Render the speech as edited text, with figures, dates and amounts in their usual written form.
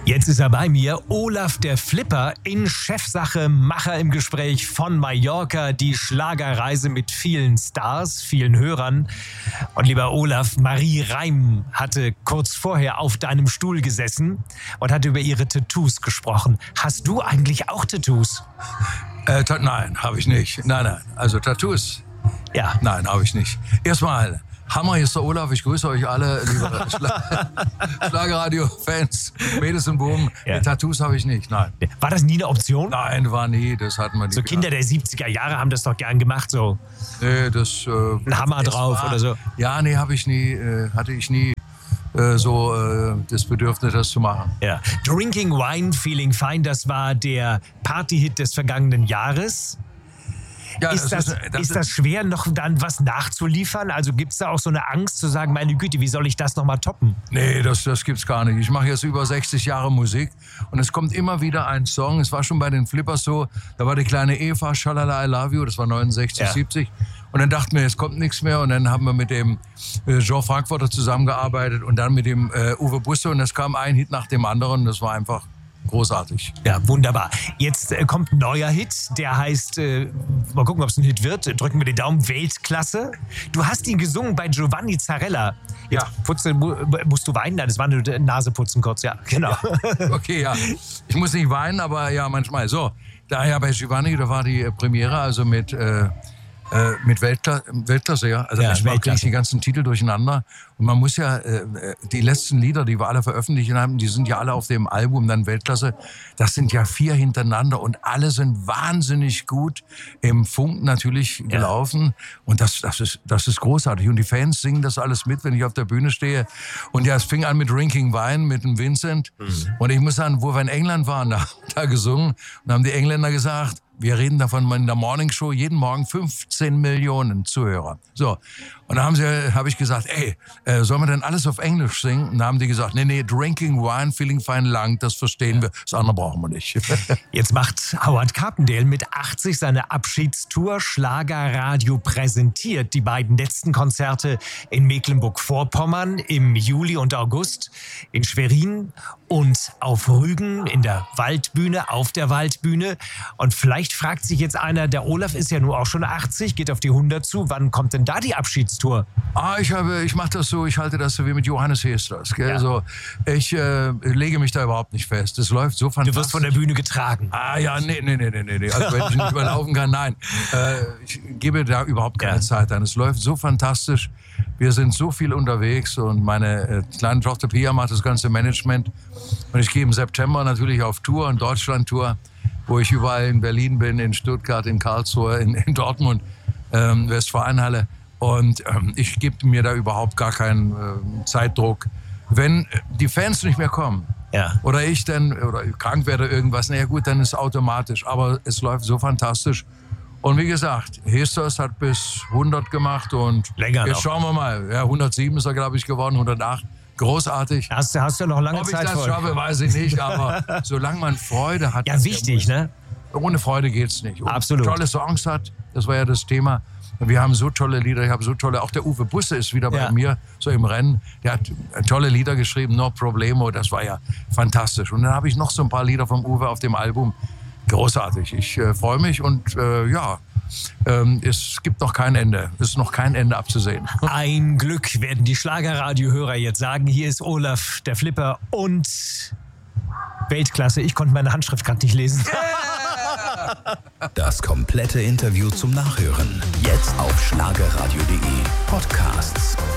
Jetzt ist er bei mir, Olaf der Flipper, in Chefsache, Macher im Gespräch von Mallorca, die Schlagerreise mit vielen Stars, vielen Hörern. Und lieber Olaf, Marie Reim hatte kurz vorher auf deinem Stuhl gesessen und hatte über ihre Tattoos gesprochen. Hast du eigentlich auch Tattoos? Nein, habe ich nicht. Nein. Also Tattoos? Ja. Nein, habe ich nicht. Erstmal, Hammer, hier ist der Olaf. Ich grüße euch alle, liebe Schlagerradio-Fans. Mädels und Buben. Ja. Tattoos habe ich nicht, nein. War das nie eine Option? Nein, war nie. Das hatten wir nie. So Kinder der 70er Jahre haben das doch gern gemacht, so. Nee, das... Ein Hammer drauf oder so. Ja, nee, hatte ich nie das Bedürfnis, das zu machen. Ja. Drinking Wine, Feeling Fine, das war der Partyhit des vergangenen Jahres. Ja, Ist das schwer, noch dann was nachzuliefern? Also gibt es da auch so eine Angst zu sagen, meine Güte, wie soll ich das nochmal toppen? Nee, das gibt's gar nicht. Ich mache jetzt über 60 Jahre Musik und es kommt immer wieder ein Song. Es war schon bei den Flippers so, da war die kleine Eva, Schalala, I Love You, das war 69, Ja. 70. Und dann dachten wir, es kommt nichts mehr. Und dann haben wir mit dem Jean Frankfurter zusammengearbeitet und dann mit dem Uwe Busse. Und es kam ein Hit nach dem anderen. Das war einfach großartig. Ja, wunderbar. Jetzt kommt ein neuer Hit, der heißt, mal gucken, ob es ein Hit wird, drücken wir den Daumen, Weltklasse. Du hast ihn gesungen bei Giovanni Zarella. Jetzt musst du weinen? Nein, das war nur Nase putzen kurz, ja, genau. Ja. Okay, ja. Ich muss nicht weinen, aber ja, manchmal. So, daher bei Giovanni, da war die Premiere, also mit Weltklasse, ja. Also Ja, manchmal kriege ich Weltklasse. die ganzen Titel durcheinander. Und man muss ja, die letzten Lieder, die wir alle veröffentlicht haben, die sind ja alle auf dem Album, dann Weltklasse. Das sind ja 4 hintereinander und alle sind wahnsinnig gut im Funk natürlich gelaufen. Und das ist großartig. Und die Fans singen das alles mit, wenn ich auf der Bühne stehe. Und ja, es fing an mit Drinking Wine, mit dem Vincent. Und ich muss sagen, wo wir in England waren, da gesungen. Und haben die Engländer gesagt, wir reden davon in der Morning Show, jeden Morgen 15 Millionen Zuhörer. So. Und da habe ich gesagt, sollen wir denn alles auf Englisch singen? Und da haben die gesagt, nee, Drinking Wine, Feeling Fine langt, das verstehen wir. Das andere brauchen wir nicht. Jetzt macht Howard Carpendale mit 80 seine Abschiedstour. Schlagerradio präsentiert die beiden letzten Konzerte in Mecklenburg-Vorpommern im Juli und August, in Schwerin und auf Rügen in der Waldbühne, auf der Waldbühne. Und vielleicht fragt sich jetzt einer, der Olaf ist ja nur auch schon 80, geht auf die 100 zu. Wann kommt denn da die Abschiedstour? Ich mache das so, ich halte das so wie mit Johannes Hesters. Gell? Ja. Also, ich lege mich da überhaupt nicht fest. Es läuft so fantastisch. Du wirst von der Bühne getragen. Nee. Also wenn ich nicht überlaufen kann, nein. Ich gebe da überhaupt keine Zeit an. Es läuft so fantastisch. Wir sind so viel unterwegs und meine kleine Tochter Pia macht das ganze Management. Und ich gehe im September natürlich auf Tour, in Deutschland-Tour, wo ich überall in Berlin bin, in Stuttgart, in Karlsruhe, in Dortmund, Westfalenhalle. Und ich gebe mir da überhaupt gar keinen Zeitdruck. Wenn die Fans nicht mehr kommen, oder ich dann, oder krank werde irgendwas, na ja gut, dann ist es automatisch. Aber es läuft so fantastisch. Und wie gesagt, Hesters hat bis 100 gemacht und Länger jetzt noch. schauen wir mal. Ja, 107 ist er, glaube ich, geworden, 108. Großartig. Hast du noch lange Ob ich Zeit das vor. schaffe, weiß ich nicht, aber solange man Freude hat. Ja, wichtig, ne? Ohne Freude geht's nicht. Und Absolut. tolle Songs hat, das war ja das Thema. Wir haben so tolle Lieder, auch der Uwe Busse ist wieder bei mir, so im Rennen. Der hat tolle Lieder geschrieben, No Problemo, das war ja fantastisch. Und dann habe ich noch so ein paar Lieder vom Uwe auf dem Album. Großartig, ich freue mich und es gibt noch kein Ende. Es ist noch kein Ende abzusehen. Ein Glück, werden die Schlagerradiohörer jetzt sagen. Hier ist Olaf, der Flipper und Weltklasse. Ich konnte meine Handschrift gerade nicht lesen. Das komplette Interview zum Nachhören. Jetzt auf schlagerradio.de Podcasts.